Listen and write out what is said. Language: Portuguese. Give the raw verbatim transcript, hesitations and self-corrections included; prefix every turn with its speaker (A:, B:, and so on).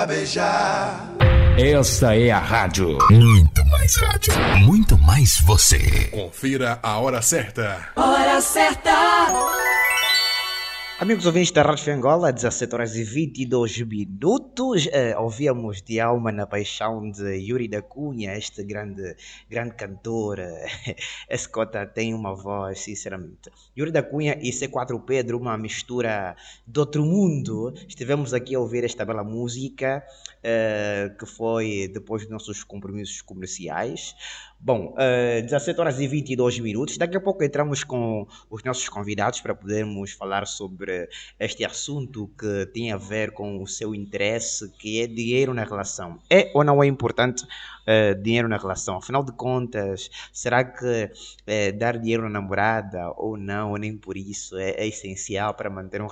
A: beijar.
B: Esta é a rádio.
C: Muito mais rádio. Muito mais você.
D: Confira a hora certa.
E: Hora certa.
F: Amigos ouvintes da Rádio Angola, dezessete horas e vinte e dois minutos, uh, ouvíamos De Alma na Paixão de Yuri da Cunha, este grande, grande cantor. Uh, esse cota tem uma voz, sinceramente. Yuri da Cunha e C quatro Pedro, uma mistura de outro mundo. Estivemos aqui a ouvir esta bela música, uh, que foi depois dos nossos compromissos comerciais. Bom, uh, dezessete horas e vinte e dois minutos. Daqui a pouco entramos com os nossos convidados para podermos falar sobre este assunto que tem a ver com o seu interesse, que é dinheiro na relação. É ou não é importante uh, dinheiro na relação? Afinal de contas, será que uh, dar dinheiro à namorada ou não, ou nem por isso, é, é essencial para manter um